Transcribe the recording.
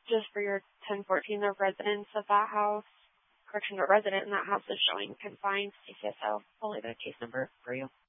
just for your 1014, the residents of that house, correction, the resident in that house is showing confined CCSO. Only the case number for you.